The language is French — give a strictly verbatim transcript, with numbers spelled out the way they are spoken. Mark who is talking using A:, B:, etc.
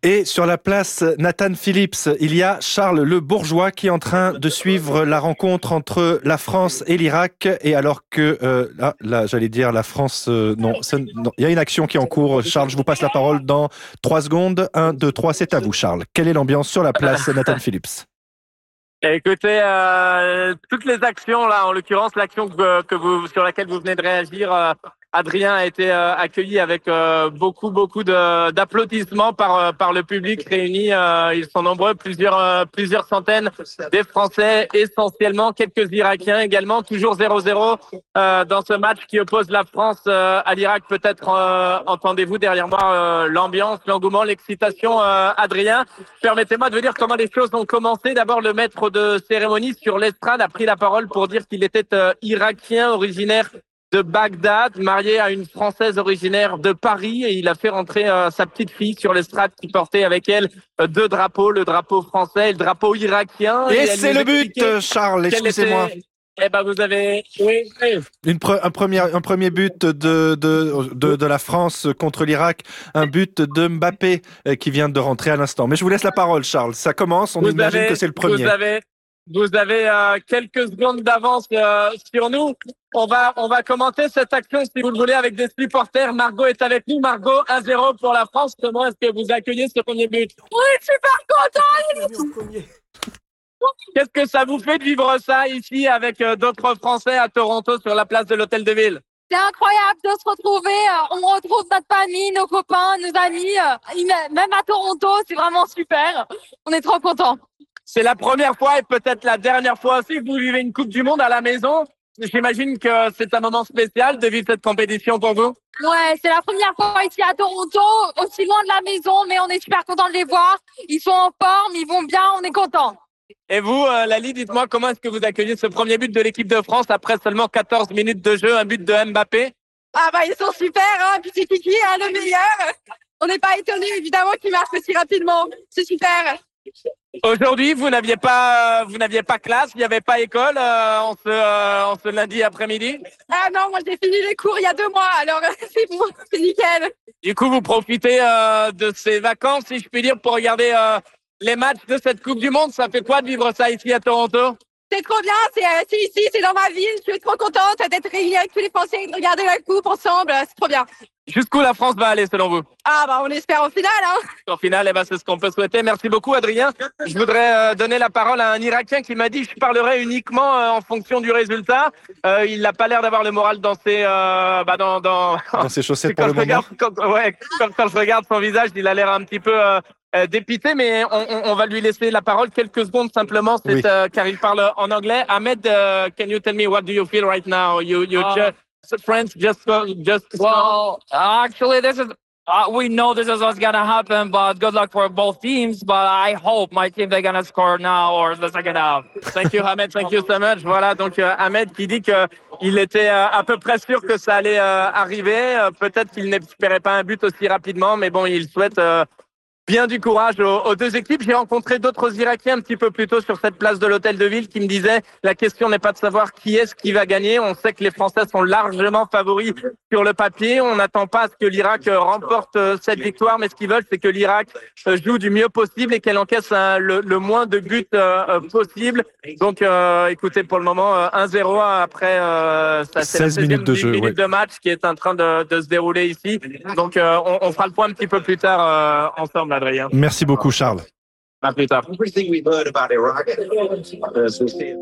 A: Et sur la place Nathan Phillips, il y a Charles Le Bourgeois qui est en train de suivre la rencontre entre la France et l'Irak. Et alors que, euh, là, là, j'allais dire la France, euh, non, non, il y a une action qui est en cours. Charles, je vous passe la parole dans trois secondes. Un, deux, trois, c'est à vous, Charles. Quelle est l'ambiance sur la place Nathan Phillips?
B: Écoutez, euh, toutes les actions là, en l'occurrence l'action que, que vous, sur laquelle vous venez de réagir, euh, Adrien a été euh, accueilli avec euh, beaucoup beaucoup de, d'applaudissements par euh, par le public réuni. Euh, ils sont nombreux, plusieurs euh, plusieurs centaines, des Français essentiellement, quelques Irakiens également. Toujours zéro zéro euh, dans ce match qui oppose la France euh, à l'Irak. Peut-être euh, entendez-vous derrière moi euh, l'ambiance, l'engouement, l'excitation. Euh, Adrien, permettez-moi de vous dire comment les choses ont commencé. D'abord, le maître de cérémonie sur l'estrade a pris la parole pour dire qu'il était euh, irakien, originaire de Bagdad, marié à une Française originaire de Paris, et il a fait rentrer euh, sa petite fille sur l'estrade qui portait avec elle euh, deux drapeaux, le drapeau français et le drapeau irakien.
A: Et, et c'est le but, Charles, excusez-moi.
B: Était... Eh ben vous avez oui, oui.
A: Une pre- un premier un premier but de de de de la France contre l'Irak, un but de Mbappé euh, qui vient de rentrer à l'instant. Mais je vous laisse la parole, Charles. Ça commence, on
B: vous
A: imagine
B: avez,
A: que c'est le premier.
B: Vous avez vous avez euh, quelques secondes d'avance euh, sur nous. On va on va commenter cette action si vous le voulez avec des supporters. Margot est avec nous. Margot, un zéro pour la France. Comment est-ce que vous accueillez ce premier but?
C: Oui, super content.
B: Qu'est-ce que ça vous fait de vivre ça ici avec euh, d'autres Français à Toronto sur la place de l'Hôtel de Ville?
C: C'est incroyable de se retrouver. On retrouve notre famille, nos copains, nos amis, même à Toronto. C'est vraiment super. On est trop contents.
B: C'est la première fois et peut-être la dernière fois aussi que vous vivez une Coupe du Monde à la maison. J'imagine que c'est un moment spécial de vivre cette compétition pour vous.
C: Ouais, c'est la première fois ici à Toronto, aussi loin de la maison, mais on est super contents de les voir. Ils sont en forme, ils vont bien, on est contents.
B: Et vous, euh, Lali, dites-moi comment est-ce que vous accueillez ce premier but de l'équipe de France après seulement quatorze minutes de jeu, un but de Mbappé?
C: Ah bah ils sont super, hein, petit Kiki, hein, le meilleur. On n'est pas étonnés évidemment qu'il marque aussi rapidement. C'est super.
B: Aujourd'hui, vous n'aviez pas, vous n'aviez pas classe, il n'y avait pas école euh, en ce, euh, en ce lundi après-midi?
C: Ah non, moi j'ai fini les cours il y a deux mois, alors c'est bon, c'est nickel.
B: Du coup, vous profitez euh, de ces vacances, si je puis dire, pour regarder euh, les matchs de cette Coupe du Monde. Ça fait quoi de vivre ça ici à Toronto?
C: C'est trop bien, c'est, euh, c'est ici, c'est dans ma ville. Je suis trop contente d'être réunie avec tous les Français et de regarder la Coupe ensemble. C'est trop bien.
B: Jusqu'où la France va aller selon vous?
C: Ah bah on espère au final. Hein.
B: Au final, eh ben, c'est ce qu'on peut souhaiter. Merci beaucoup Adrien. Je voudrais euh, donner la parole à un Irakien qui m'a dit je parlerai uniquement euh, en fonction du résultat. Euh, il n'a pas l'air d'avoir le moral dans ses, euh, bah, dans, dans...
A: dans ses chaussettes pour le moment.
B: Regarde, quand, ouais, quand, quand je regarde son visage, il a l'air un petit peu euh, euh, dépité, mais on, on, on va lui laisser la parole quelques secondes simplement, c'est,
A: oui.
B: euh, car il parle en anglais. Ahmed, uh, can you tell me what do you feel right now? You, you uh, just... So friends, just, just.
D: Well, actually, this is. Uh, we know this is what's gonna happen, but good luck for both teams. But I hope my team they're gonna score now or the second half.
B: Thank you, Ahmed. Thank you so much. Voilà, donc euh, Ahmed qui dit que il était euh, à peu près sûr que ça allait euh, arriver. Euh, peut-être qu'il n'espérait pas un but aussi rapidement, mais bon, il souhaite. Euh, Bien du courage aux, aux deux équipes. J'ai rencontré d'autres Irakiens un petit peu plus tôt sur cette place de l'Hôtel de Ville qui me disaient la question n'est pas de savoir qui est-ce qui va gagner. On sait que les Français sont largement favoris sur le papier. On n'attend pas à ce que l'Irak remporte cette victoire, mais ce qu'ils veulent, c'est que l'Irak joue du mieux possible et qu'elle encaisse un, le, le moins de buts euh, possible. Donc, euh, écoutez, pour le moment, euh, un zéro après euh, ça, c'est
A: seize
B: la
A: minutes de jeu,
B: minute
A: ouais.
B: de match qui est en train de, de se dérouler ici. Donc, euh, on, on fera le point un petit peu plus tard euh, ensemble. Adrien.
A: Merci beaucoup, Charles.
B: À plus tard.
E: Everything we've heard about Iraq. Uh,